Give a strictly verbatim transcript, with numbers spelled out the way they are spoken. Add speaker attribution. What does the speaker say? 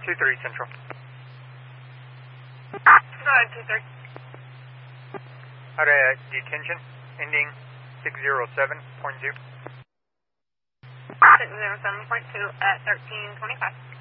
Speaker 1: two three Central.
Speaker 2: Go ahead, two three.
Speaker 1: Out of detention, ending six zero seven point two.
Speaker 2: six zero seven point two at thirteen twenty-five.